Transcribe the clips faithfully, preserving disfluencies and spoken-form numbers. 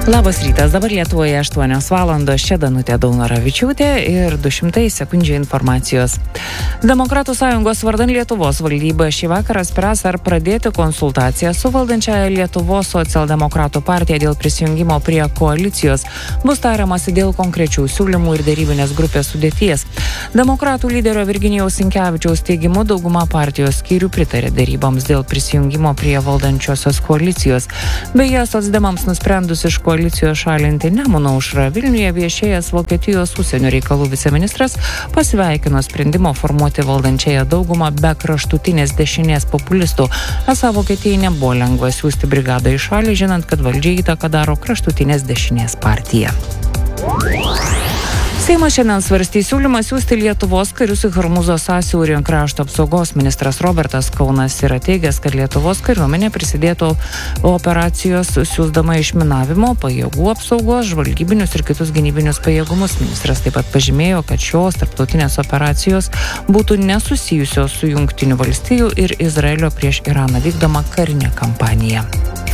Labas rytas, dabar Lietuvoje aštuonios valandos, čia Danutė Daunoravičiūtė ir du šimtai sekundžių informacijos. Demokratų sąjungos vardan Lietuvos valdyba šį vakarą spręs, ar pradėti konsultaciją su valdančiaja Lietuvos socialdemokratų partija dėl prisijungimo prie koalicijos. Bus tariamasi dėl konkrečių siūlymų ir dėrybinės grupės sudėties. Demokratų lyderio Virginijaus Sinkevičiaus teigimu dauguma partijos skyrių pritarė dėryboms dėl prisijungimo prie valdančiosios koalicijos. Beje, socdemams nusprendus iš koalicijos šalinti Nemuno aušrą, Vilniuje viešėjęs Vokietijos užsienio reikalų viceministras pasveikino sprendimo formuoti valdančiąją daugumą be kraštutinės dešinės populistų. Esą Vokietijai nebuvo lengva siųsti brigadą į šalį, žinant, kad valdžiai įtaką daro kraštutinės dešinės partija. Seimas šiandien svarstys siūlymą siųsti Lietuvos karius į Hormūzo sąsiaurį. Krašto apsaugos ministras Robertas Kaunas yra teigęs, kad Lietuvos kariuomenė prisidėtų operacijos siųsdama išminavimo, pajėgų apsaugos, žvalgybinius ir kitus gynybinius pajėgumus. Ministras taip pat pažymėjo, kad šios tarptautinės operacijos būtų nesusijusios su Jungtinių valstijų ir Izraelio prieš Iraną vykdoma karinė kampanija.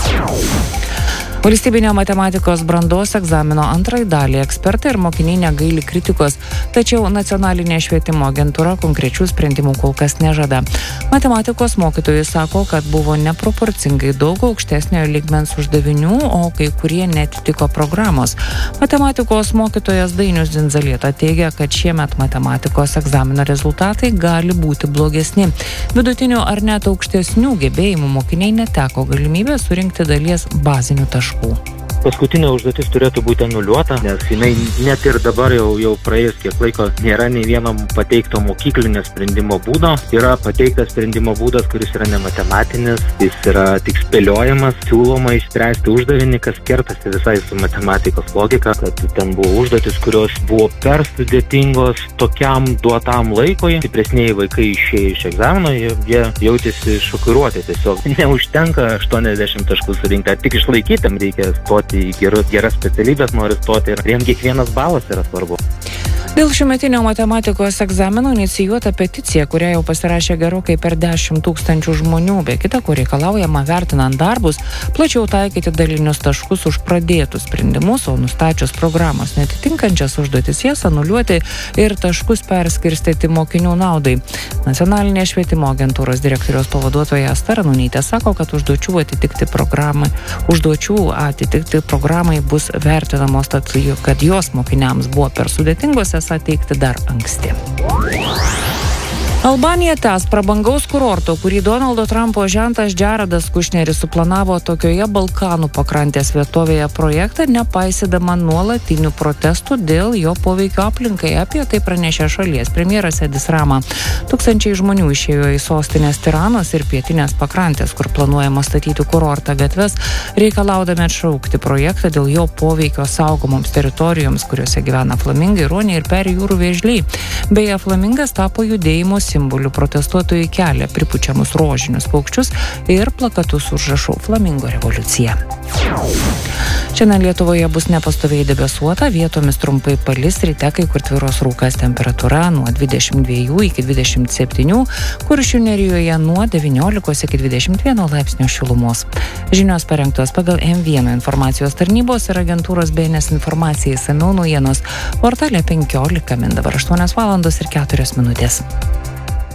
Valstybinio matematikos brandos egzamino antrai daliai ekspertai ir mokiniai negaili kritikos, tačiau nacionalinė švietimo agentūra konkrečių sprendimų kol kas nežada. Matematikos mokytojai sako, kad buvo neproporcingai daug aukštesniojo lygmens uždavinių, o kai kurie netitiko programos. Matematikos mokytojas Dainius Dzindzalieta teigia, kad šiemet matematikos egzamino rezultatai gali būti blogesni. Vidutinių ar net aukštesnių gebėjimų mokiniai neteko galimybės surinkti dalies bazinių taškų. Paskutinė užduotis turėtų būti anuliuota, nes jinai net ir dabar jau, jau praėjus kiek laiko nėra nei vieno pateikto mokyklinio sprendimo būdo. Yra pateiktas sprendimo būdas, kuris yra nematematinis, jis yra tik spėliojamas, siūloma išspręsti uždavinį, kas kertasi visai su matematikos logika, kad ten buvo užduotis, kurios buvo per sudėtingos tokiam duotam laikui. Stipresniai vaikai išėjo iš egzamino, jie, jie jautėsi šokiruoti tiesiog. Neužtenka aštuoniasdešimt taškų surinkti, tik išlaikytam reikia stoti į geras, geras specialybės, nori stoti ir jiems kiekvienas balas yra svarbu. Dėl šiųmetinio matematikos egzamino inicijuota peticija, kurią jau pasirašė gerokai per dešimt tūkstančių žmonių, be kita, kur reikalaujama vertinant darbus, plačiau taikyti dalinius taškus už pradėtus sprendimus, o nustačius programos netitinkančias užduotis jas anuliuoti ir taškus perskirstyti mokinių naudai. Nacionalinė švietimo agentūros direktoriaus pavaduotoja Asta Ranonytė sako, kad užduočių atitikti programai, užduočių atitikti programai bus vertinamos, tad, kad jos mokiniams buvo per sudėtingos teikti dar anksti. Albanija tęs prabangaus kurorto, kurį Donaldo Trumpo žentas Jaredas Kušneris suplanavo tokioje Balkanų pakrantės vietovėje projektą, nepaisydama nuolatinių protestų dėl jo poveikio aplinkai. Apie tai pranešė šalies premjeras Edis Rama. Tūkstančiai žmonių išėjo į sostinės Tiranos ir pietinės pakrantės, kur planuojama statyti kurortą gatves, reikalaudami atšaukti projektą dėl jo poveikio saugomoms teritorijoms, kuriuose gyvena flamingai, ruoniai ir peri jūrų vėžliai. Beje, flamingas tapo judėjimo simbolių. Protestuotojai kelia pripučiamus rožinius paukščius ir plakatus užrašų Flamingo revoliucija. Šiandien Lietuvoje bus nepastoviai debesuota, vietomis trumpai palis, ryte kai kur tvyros rūkas, temperatūra nuo dvidešimt dviejų iki dvidešimt septynių, Kuršių Nerijoje nuo devyniolikos iki dvidešimt vieno laipsnio šilumos. Žinios parengtos pagal M vienas informacijos tarnybos ir agentūros B N S informacijai išsamiau naujienos portale penkiolika min, dabar aštuonios valandos ir keturios minutės.